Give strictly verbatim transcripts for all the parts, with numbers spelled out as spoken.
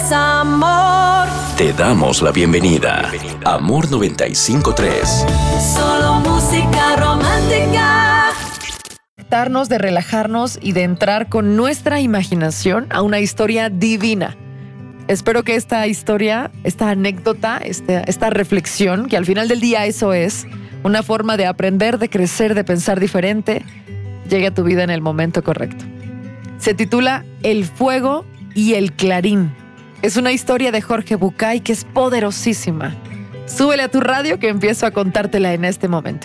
es amor. Te damos la bienvenida. Amor noventa y cinco punto tres. Solo música romántica. De relajarnos y de entrar con nuestra imaginación a una historia divina. Espero que esta historia, esta anécdota, esta, esta reflexión, que al final del día eso es, una forma de aprender, de crecer, de pensar diferente, llegue a tu vida en el momento correcto. Se titula El fuego y el clarín. Es una historia de Jorge Bucay que es poderosísima. Súbele a tu radio que empiezo a contártela en este momento.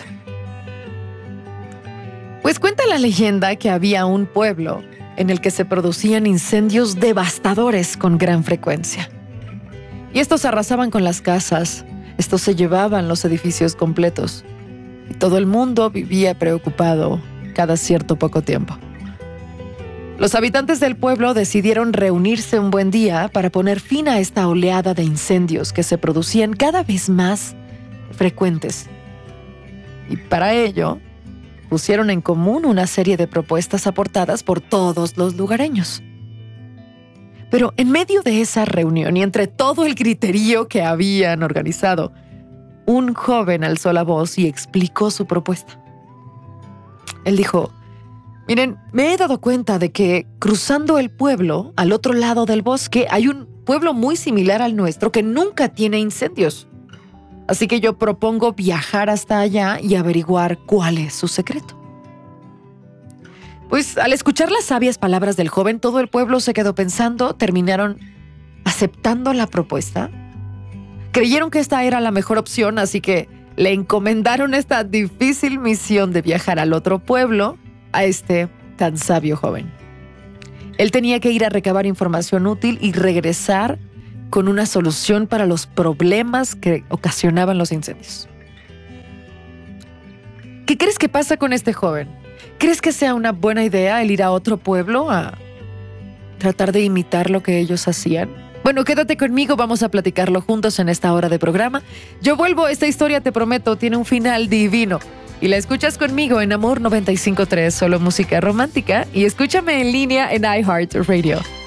Pues cuenta la leyenda que había un pueblo en el que se producían incendios devastadores con gran frecuencia. Y estos arrasaban con las casas, estos se llevaban los edificios completos. Y todo el mundo vivía preocupado cada cierto poco tiempo. Los habitantes del pueblo decidieron reunirse un buen día para poner fin a esta oleada de incendios que se producían cada vez más frecuentes. Y para ello, pusieron en común una serie de propuestas aportadas por todos los lugareños. Pero en medio de esa reunión y entre todo el griterío que habían organizado, un joven alzó la voz y explicó su propuesta. Él dijo: miren, me he dado cuenta de que cruzando el pueblo, al otro lado del bosque, hay un pueblo muy similar al nuestro que nunca tiene incendios. Así que yo propongo viajar hasta allá y averiguar cuál es su secreto. Pues al escuchar las sabias palabras del joven, todo el pueblo se quedó pensando, terminaron aceptando la propuesta. Creyeron que esta era la mejor opción, así que le encomendaron esta difícil misión de viajar al otro pueblo a este tan sabio joven. Él tenía que ir a recabar información útil y regresar con una solución para los problemas que ocasionaban los incendios. ¿Qué crees que pasa con este joven? ¿Crees que sea una buena idea el ir a otro pueblo a tratar de imitar lo que ellos hacían? Bueno, quédate conmigo, vamos a platicarlo juntos en esta hora de programa. Yo vuelvo, esta historia, te prometo, tiene un final divino. Y la escuchas conmigo en Amor noventa y cinco punto tres, solo música romántica. Y escúchame en línea en iHeartRadio.